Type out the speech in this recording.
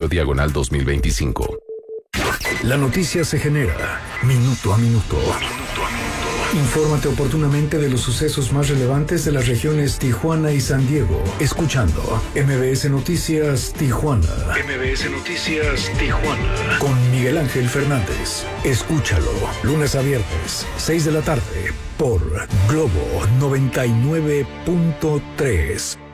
radio/2025. La noticia se genera minuto a minuto. Infórmate oportunamente de los sucesos más relevantes de las regiones Tijuana y San Diego, escuchando MBS Noticias Tijuana. MBS Noticias Tijuana. Con Miguel Ángel Fernández. Escúchalo, lunes a viernes, 6 de la tarde, por Globo 99.3.